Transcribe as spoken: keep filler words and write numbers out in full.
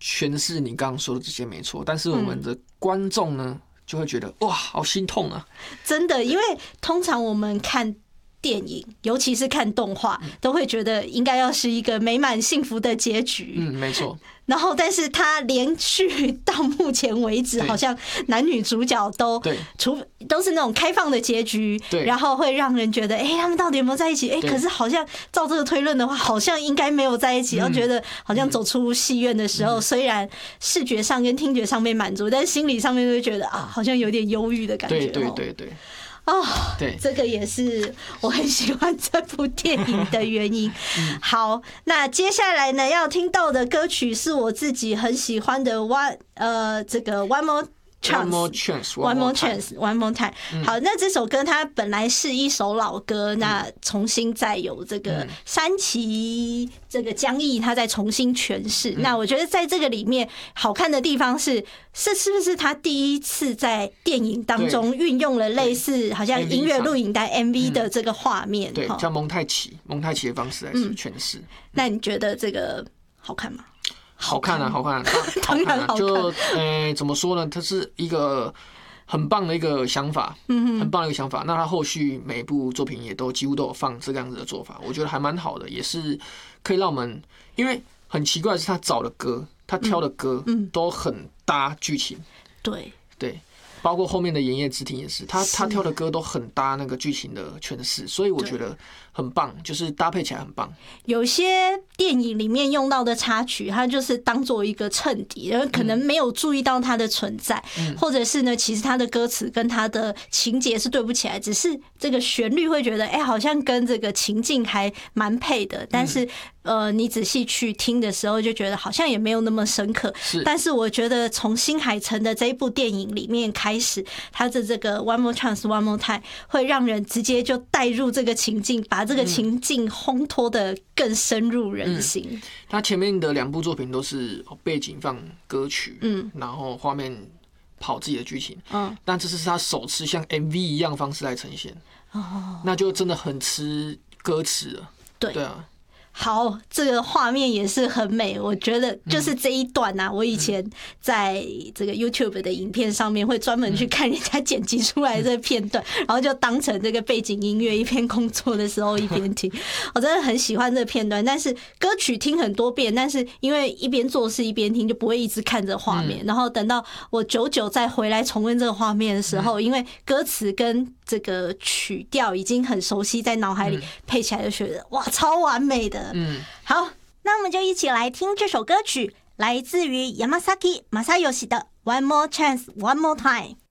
诠释你刚刚说的这些没错，但是我们的观众呢就会觉得哇，好心痛啊！ 真的，因为通常我们看电影，尤其是看动画，都会觉得应该要是一个美满幸福的结局。 嗯，没错。 然后，但是他连续到目前为止，好像男女主角都除都是那种开放的结局，然后会让人觉得，哎、欸，他们到底有没有在一起？哎、欸，可是好像照这个推论的话，好像应该没有在一起。然后觉得好像走出戏院的时候，虽然视觉上跟听觉上被满足，但心理上面就会觉得啊，好像有点忧郁的感觉。 对对对对。 哦，对，这个也是我很喜欢这部电影的原因。好，那接下来呢，要听到的歌曲是我自己很喜欢的 One 呃，这个 One More Chance，One More Chance，One More Chance，One More Time。好，那这首歌它本来是一首老歌，那重新再有这个山崎这个江毅他再重新诠释。那我觉得在这个里面好看的地方是，是是不是他第一次在电影当中运用了类似好像音乐录影带 M V 的这个画面， 对，叫蒙太奇，蒙太奇的方式来诠释。那你觉得这个好看吗？ 好看啊，好看啊，当然好看啊！就呃，怎么说呢？它是一个很棒的一个想法，嗯，很棒的一个想法。那他后续每部作品也都几乎都有放这个样子的做法，我觉得还蛮好的，也是可以让我们，因为很奇怪的是他找的歌，他挑的歌，嗯，都很搭剧情， 对对。包括后面的《炎夜之庭》也是，他他挑的歌都很搭那个剧情的诠释，所以我觉得很棒，就是搭配起来很棒。 有些电影里面用到的插曲，它就是当做一个衬底，然后可能没有注意到它的存在，嗯、或者是呢，其实它的歌词跟它的情节是对不起来，只是这个旋律会觉得，哎、欸，好像跟这个情境还蛮配的，但是。呃，你仔细去听的时候，就觉得好像也没有那么深刻。但是我觉得从新海诚的这一部电影里面开始，他的这个 One More Chance, One More Time 会让人直接就带入这个情境，把这个情境烘托得更深入人心。嗯、 他前面的两部作品都是背景放歌曲，嗯，然后画面跑自己的剧情，嗯，但这是他首次像 M V 一样方式来呈现，哦，那就真的很吃歌词了。对，对啊。 好，这个画面也是很美，我觉得就是这一段啊，我以前在这个 YouTube 的影片上面会专门去看人家剪辑出来的这个片段，然后就当成这个背景音乐，一边工作的时候一边听。我真的很喜欢这个片段，但是歌曲听很多遍，但是因为一边做事一边听，就不会一直看着画面。然后等到我久久再回来重温这个画面的时候，因为歌词跟这个曲调已经很熟悉，在脑海里配起来就觉得哇，超完美的。嗯，好，那我们就一起来听这首歌曲，来自于 Yamasaki Masayoshi 的 One More Chance, One More Time。